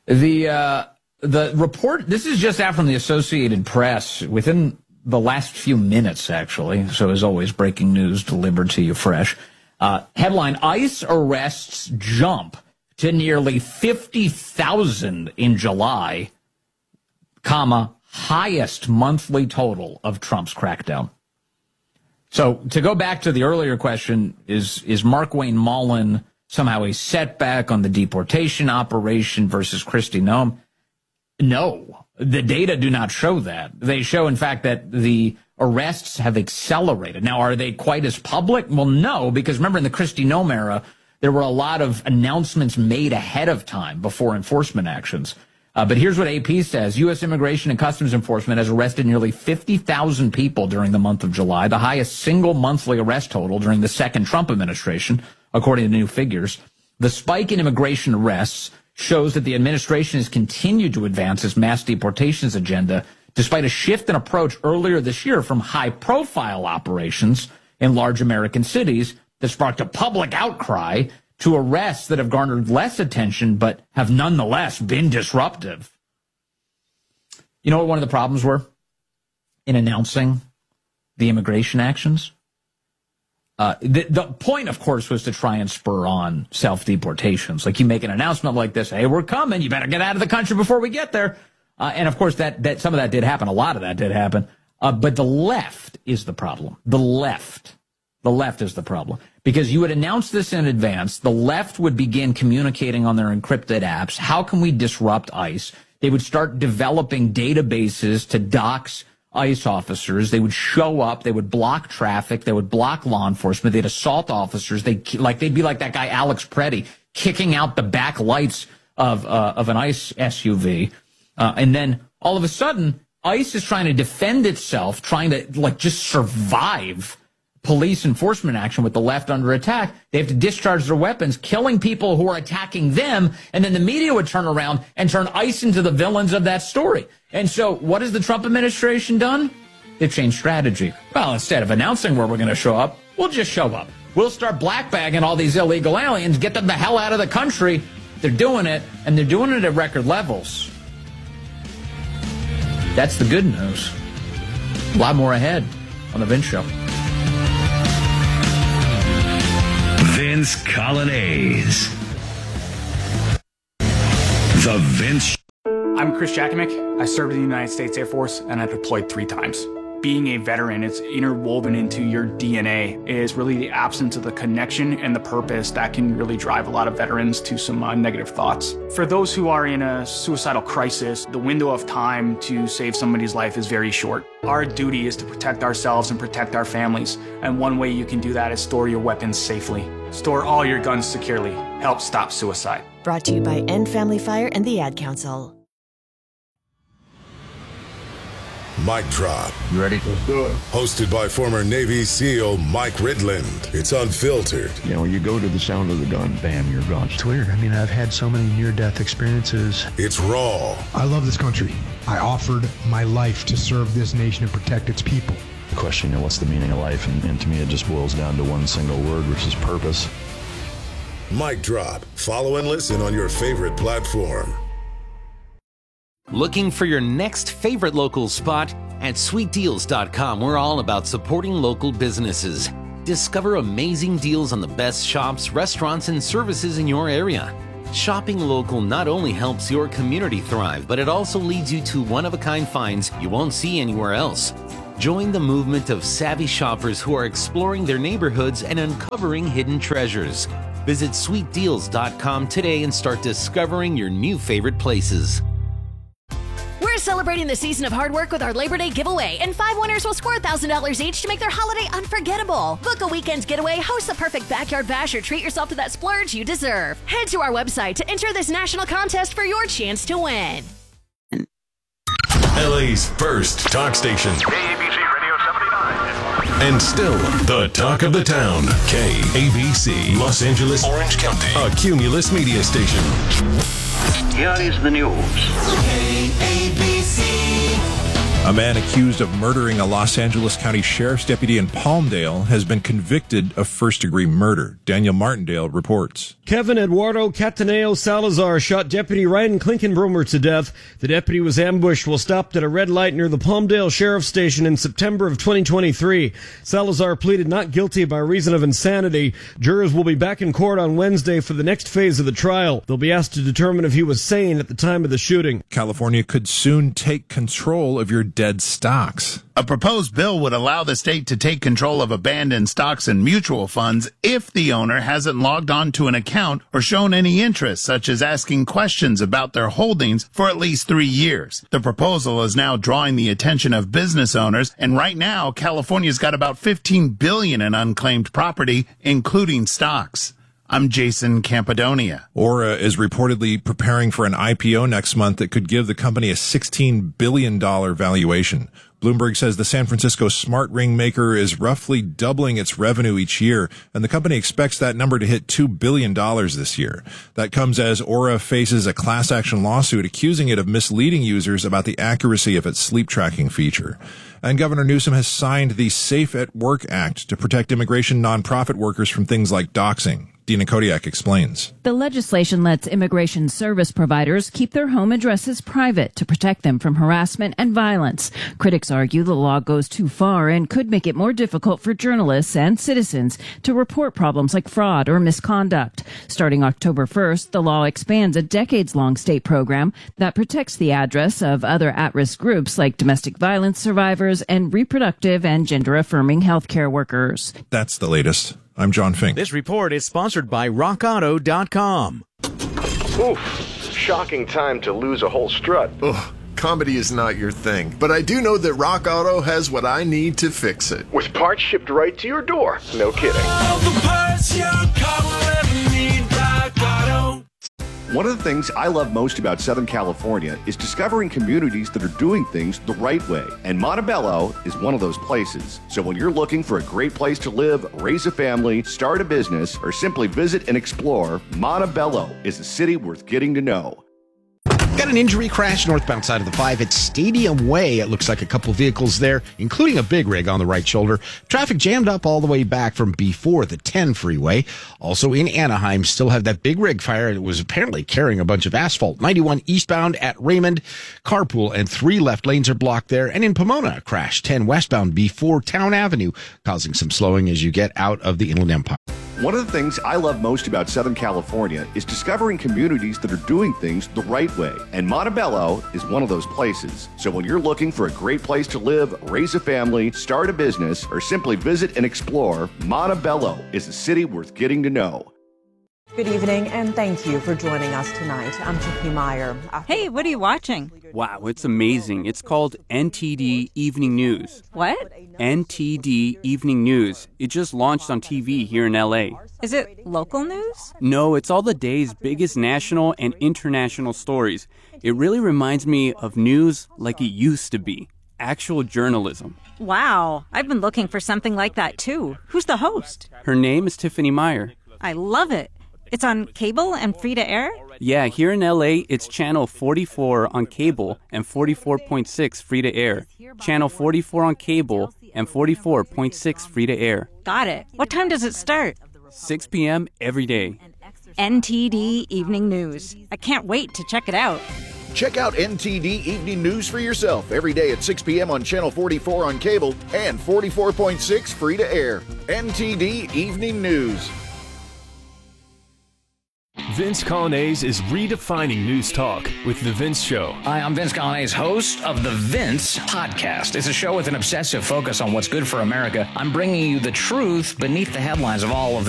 The report, this is just out from the Associated Press within the last few minutes, actually. So as always, breaking news delivered to you fresh. Headline, ICE arrests jump to nearly 50,000 in July, highest monthly total of Trump's crackdown. So to go back to the earlier question, is Markwayne Mullin somehow a setback on the deportation operation versus Kristi Noem? No, the data do not show that. They show, in fact, that the arrests have accelerated. Now, are they quite as public? Well, no, because remember in the Kristi Noem era, there were a lot of announcements made ahead of time before enforcement actions. But here's what AP says. U.S. Immigration and Customs Enforcement has arrested nearly 50,000 people during the month of July, the highest single monthly arrest total during the second Trump administration, according to new figures. The spike in immigration arrests shows that the administration has continued to advance its mass deportations agenda, despite a shift in approach earlier this year from high-profile operations in large American cities that sparked a public outcry to arrests that have garnered less attention but have nonetheless been disruptive. You know what one of the problems were in announcing the immigration actions? The point, of course, was to try and spur on self-deportations. Like you make an announcement like this, hey, we're coming, you better get out of the country before we get there. And of course, that some of that did happen. A lot of that did happen. But the left is the problem. The left is the problem. Because you would announce this in advance. The left would begin communicating on their encrypted apps. How can we disrupt ICE? They would start developing databases to dox ICE officers. They would show up. They would block traffic. They would block law enforcement. They'd assault officers. They'd be like that guy Alex Preddy, kicking out the back lights of an ICE SUV. And then all of a sudden, ICE is trying to defend itself, trying to just survive police enforcement action with the left under attack. They have to discharge their weapons, killing people who are attacking them, and then the media would turn around and turn ICE into the villains of that story. And so what has the Trump administration done? They've changed strategy. Well, instead of announcing where we're going to show up, we'll just show up. We'll start blackbagging all these illegal aliens, get them the hell out of the country. They're doing it, and they're doing it at record levels. That's the good news. A lot more ahead on The Vince Show. Vince Coglianese. The Vince. I'm Chris Jakovic. I served in the United States Air Force, and I deployed 3 times. Being a veteran, it's interwoven into your DNA. It is really the absence of the connection and the purpose that can really drive a lot of veterans to some negative thoughts. For those who are in a suicidal crisis, the window of time to save somebody's life is very short. Our duty is to protect ourselves and protect our families. And one way you can do that is store your weapons safely. Store all your guns securely. Help stop suicide. Brought to you by End Family Fire and the Ad Council. Mic Drop. You ready? Let's do it. Hosted by former Navy SEAL Mike Ridland. It's unfiltered. You know, you go to the sound of the gun, bam, you're gone. It's weird. I mean, I've had so many near-death experiences. It's raw. I love this country. I offered my life to serve this nation and protect its people. The question, what's the meaning of life? And to me, it just boils down to one single word, which is purpose. Mic Drop. Follow and listen on your favorite platform. Looking for your next favorite local spot? At sweetdeals.com, we're all about supporting local businesses. Discover amazing deals on the best shops, restaurants, and services in your area. Shopping local not only helps your community thrive, but it also leads you to one-of-a-kind finds you won't see anywhere else. Join the movement of savvy shoppers who are exploring their neighborhoods and uncovering hidden treasures. Visit sweetdeals.com today and start discovering your new favorite places. We're celebrating the season of hard work with our Labor Day giveaway, and 5 winners will score $1,000 each to make their holiday unforgettable. Book a weekend getaway, host the perfect backyard bash, or treat yourself to that splurge you deserve. Head to our website to enter this national contest for your chance to win. LA's first talk station. KABC Radio 79. And still the talk of the town. KABC, Los Angeles, Orange County, a Cumulus media station. Here is the news. KABC. A man accused of murdering a Los Angeles County Sheriff's deputy in Palmdale has been convicted of first-degree murder. Daniel Martindale reports. Kevin Eduardo Cataneo Salazar shot Deputy Ryan Klinkenbrummer to death. The deputy was ambushed while stopped at a red light near the Palmdale Sheriff's Station in September of 2023. Salazar pleaded not guilty by reason of insanity. Jurors will be back in court on Wednesday for the next phase of the trial. They'll be asked to determine if he was sane at the time of the shooting. California could soon take control of your dead stocks. A proposed bill would allow the state to take control of abandoned stocks and mutual funds if the owner hasn't logged on to an account or shown any interest, such as asking questions about their holdings for at least 3 years. The proposal is now drawing the attention of business owners, and right now, California's got about $15 billion in unclaimed property, including stocks. I'm Jason Campidonia. Aura is reportedly preparing for an IPO next month that could give the company a $16 billion valuation. Bloomberg says the San Francisco smart ring maker is roughly doubling its revenue each year, and the company expects that number to hit $2 billion this year. That comes as Aura faces a class action lawsuit accusing it of misleading users about the accuracy of its sleep tracking feature. And Governor Newsom has signed the Safe at Work Act to protect immigration nonprofit workers from things like doxing. Dina Kodiak explains. The legislation lets immigration service providers keep their home addresses private to protect them from harassment and violence. Critics argue the law goes too far and could make it more difficult for journalists and citizens to report problems like fraud or misconduct. Starting October 1st, the law expands a decades-long state program that protects the address of other at-risk groups like domestic violence survivors and reproductive and gender-affirming healthcare workers. That's the latest. I'm John Fink. This report is sponsored by RockAuto.com. Oof, shocking time to lose a whole strut. Ugh, comedy is not your thing, but I do know that Rock Auto has what I need to fix it. With parts shipped right to your door. No kidding. All the parts your car will ever need, Rock Auto. One of the things I love most about Southern California is discovering communities that are doing things the right way. And Montebello is one of those places. So when you're looking for a great place to live, raise a family, start a business, or simply visit and explore, Montebello is a city worth getting to know. Got an injury crash northbound side of the 5 at Stadium Way. It looks like a couple vehicles there, including a big rig on the right shoulder. Traffic jammed up all the way back from before the 10 freeway. Also in Anaheim, still have that big rig fire. It was apparently carrying a bunch of asphalt. 91 eastbound at Raymond. Carpool and 3 left lanes are blocked there. And in Pomona, a crash 10 westbound before Town Avenue, causing some slowing as you get out of the Inland Empire. One of the things I love most about Southern California is discovering communities that are doing things the right way. And Montebello is one of those places. So when you're looking for a great place to live, raise a family, start a business, or simply visit and explore, Montebello is a city worth getting to know. Good evening, and thank you for joining us tonight. I'm Tiffany Meyer. Hey, what are you watching? Wow, it's amazing. It's called NTD Evening News. What? NTD Evening News. It just launched on TV here in LA. Is it local news? No, it's all the day's biggest national and international stories. It really reminds me of news like it used to be. Actual journalism. Wow, I've been looking for something like that too. Who's the host? Her name is Tiffany Meyer. I love it. It's on cable and free to air? Yeah, here in LA, it's channel 44 on cable and 44.6 free to air. Channel 44 on cable and 44.6 free to air. Got it. What time does it start? 6 p.m. every day. NTD Evening News. I can't wait to check it out. Check out NTD Evening News for yourself every day at 6 p.m. on Channel 44 on cable and 44.6 free to air. NTD Evening News. Vince Colonnese is redefining news talk with The Vince Show. Hi, I'm Vince Colonnese, host of The Vince Podcast. It's a show with an obsessive focus on what's good for America. I'm bringing you the truth beneath the headlines of all of